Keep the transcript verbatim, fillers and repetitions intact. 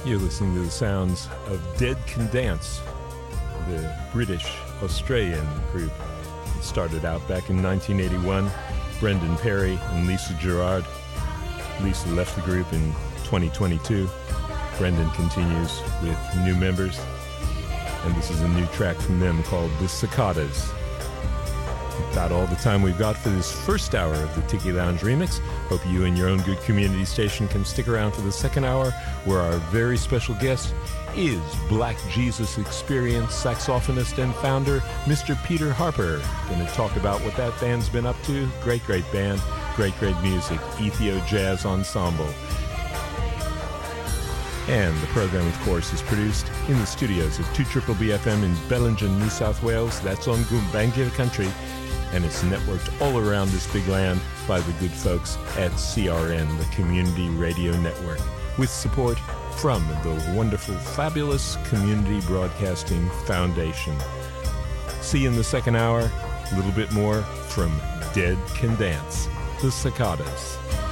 You're listening to the sounds of Dead Can Dance, the British-Australian group. It started out back in nineteen eighty-one. Brendan Perry and Lisa Gerrard. Lisa left the group in twenty twenty-two. Brendan continues with new members. And this is a new track from them called The Cicadas. About all the time we've got for this first hour of the Tiki Lounge Remix. Hope you and your own good community station can stick around for the second hour, where our very special guest is Black Jesus Experience saxophonist and founder, Mister Peter Harper. Going to talk about what that band's been up to. Great, great band. Great, great music. Ethio Jazz Ensemble. And the program, of course, is produced in the studios of two B B F M in Bellingen, New South Wales. That's on Gumbaynggirr country. And it's networked all around this big land by the good folks at C R N, the Community Radio Network, with support from the wonderful, fabulous Community Broadcasting Foundation. See you in the second hour. A little bit more from Dead Can Dance, The Cicadas.